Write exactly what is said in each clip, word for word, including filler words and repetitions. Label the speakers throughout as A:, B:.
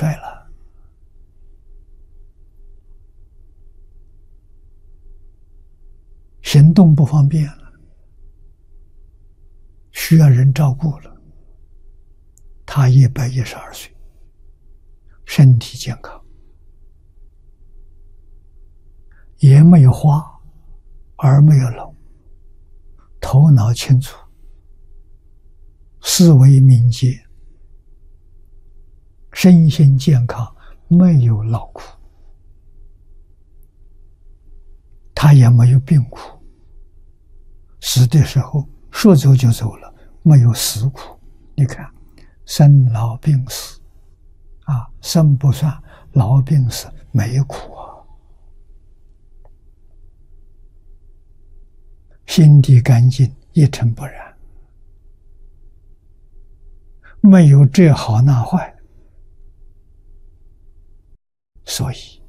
A: 衰了。行动不方便了，需要人照顾了。他一百一十二岁，身体健康，也没有花，耳没有聋，头脑清楚，思维敏捷，身心健康，没有劳苦，他也没有病苦。死的时候说走就走了，没有死苦。你看，生老病死啊，生不算，老病死没苦啊。心地干净，一尘不染，没有这好那坏，所以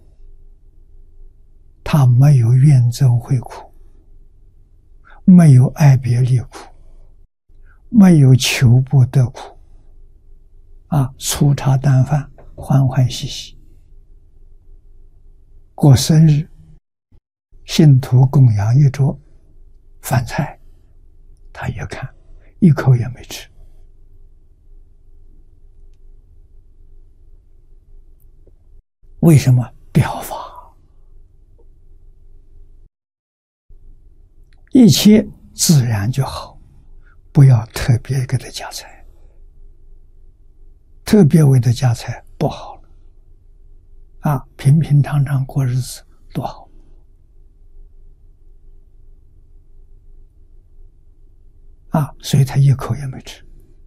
A: 他没有怨憎会苦，没有爱别离苦，没有求不得苦啊，粗茶淡饭，欢欢喜喜。过生日，信徒供养一桌饭菜，他一看，一口也没吃。为什么？表法，一切自然就好，不要特别给他加菜，特别为他加菜不好了啊！平平常常过日子多好啊！所以他一口也没吃。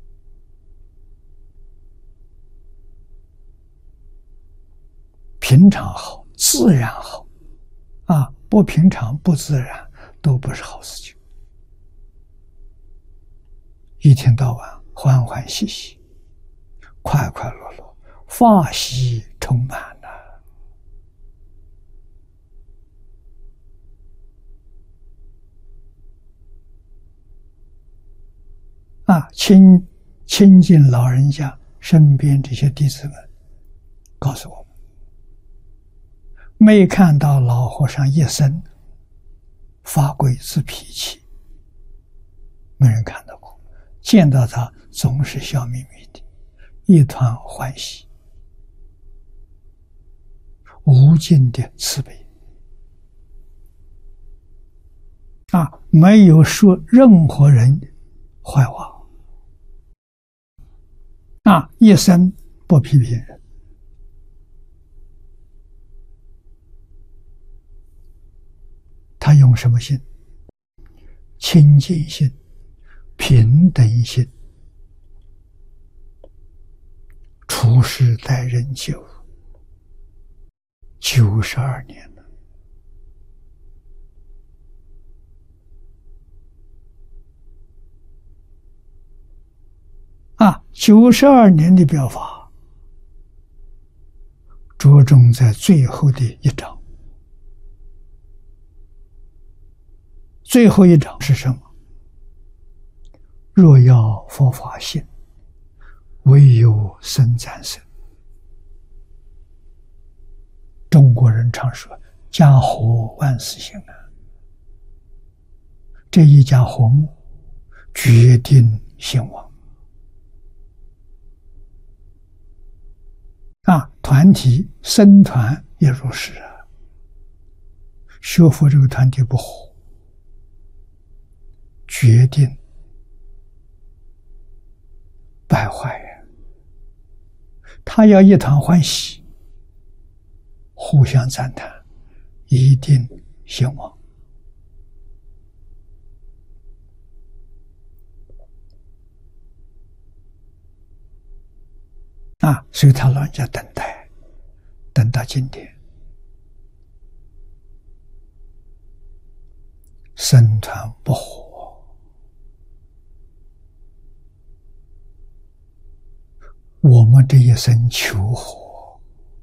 A: 平常好，自然好啊！不平常不自然都不是好事情。一天到晚欢欢喜喜，快快乐乐，法喜充满了啊！亲亲近老人家身边这些弟子们告诉我们，没看到老和尚一生发鬼子脾气，没人看到过，见到他总是笑眯眯的，一团欢喜，无尽的慈悲啊！没有说任何人坏话啊，一生不批评人。他用什么心？清净心、平等心，处世待人接物，九十二年了啊！九十二年的表法，着重在最后的一章。最后一章是什么？若要佛法性，唯有僧赞僧。中国人常说家和万事兴啊，这一家和睦决定兴亡啊！团体僧团也如是啊，学佛这个团体不和，决定败坏呀！他要一团欢喜，互相赞叹，一定兴亡啊！所以他老人家等待，等到今天，僧团不和。我们这一生求和，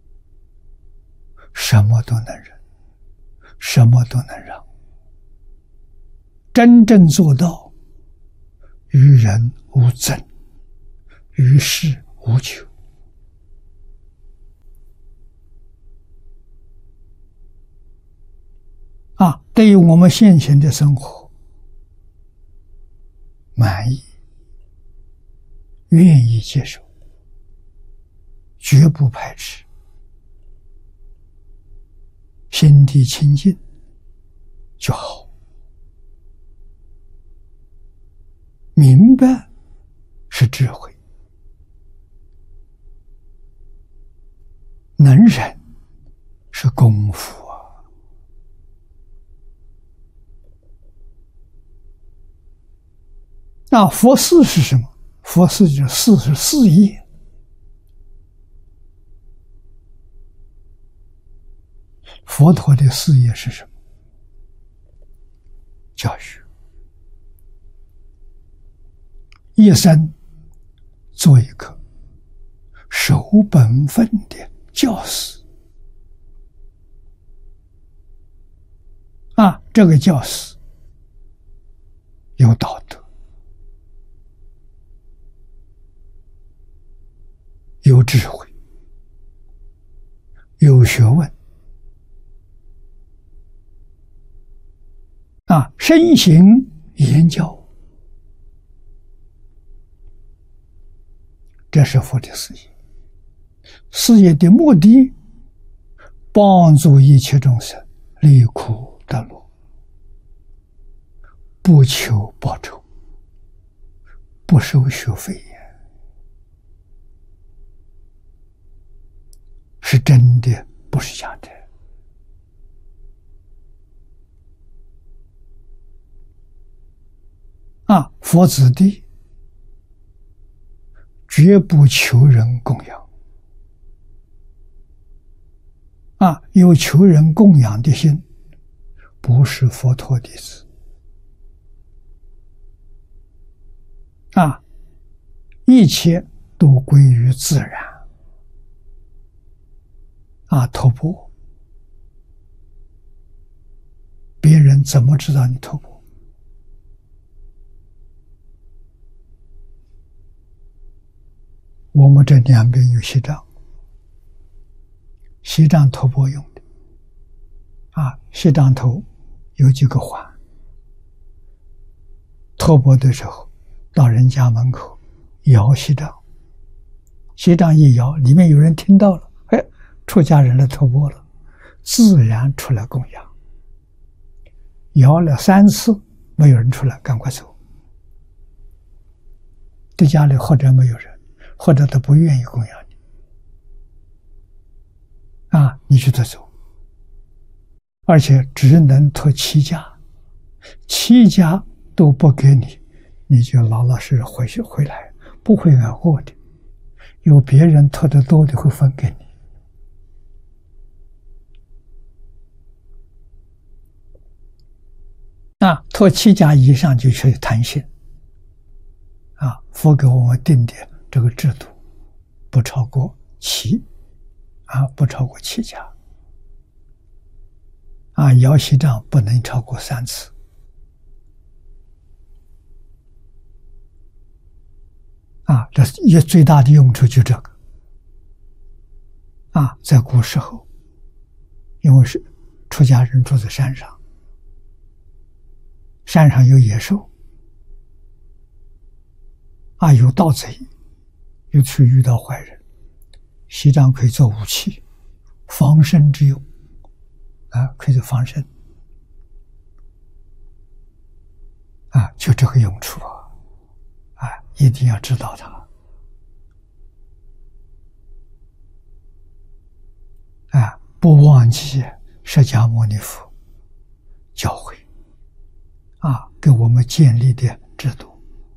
A: 什么都能忍，什么都能让，真正做到与人无争，与世无求对于我们现行的生活满意，愿意接受，绝不排斥，心地清净就好。明白是智慧，能忍是功夫啊。那佛事是什么？佛事就是事是事业。佛陀的事业是什么？教育。一生做一个守本分的教师啊，这个教师有道德，有智慧，有学问啊，身行言教，这是佛的事业。事业的目的，帮助一切众生离苦得乐，不求报酬，不收学费，是真的，不是假的。啊，佛子弟绝不求人供养，啊，有求人供养的心，不是佛陀弟子。啊，一切都归于自然。啊，托钵，别人怎么知道你托钵？我们这两边有锡杖，锡杖托钵用的。啊，锡杖头有几个环，托钵的时候到人家门口摇锡杖，锡杖一摇，里面有人听到了，哎，出家人来托钵了，自然出来供养。摇了三次没有人出来，赶快走。对家里或者没有人，或者他不愿意供养你，啊，你就得走。而且只能托七家，七家都不给你，你就老老实实回去回来，不会挨饿的。有别人托得多的会分给你。啊，托七家以上就可以谈心。啊，佛给我们定的这个制度，不超过七，啊，不超过七家。啊，摇锡杖不能超过三次。啊，这也最大的用处就这个。啊，在古时候，因为是出家人住在山上，山上有野兽，啊，有盗贼，又去遇到坏人，锡杖可以做武器，防身之用。啊，可以做防身。啊，就这个用处啊，啊，一定要知道它。啊，不忘记释迦牟尼佛教诲，啊，给我们建立的制度，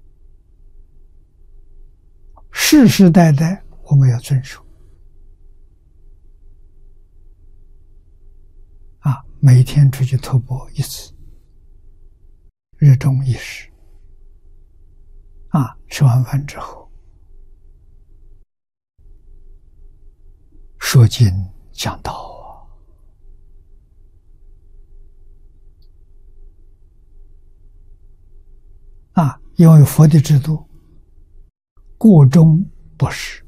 A: 世世代代我们要遵守。啊，每天出去托钵一次，日中一时。啊，吃完饭之后，说经讲道啊，啊，因为佛的制度，过中不失。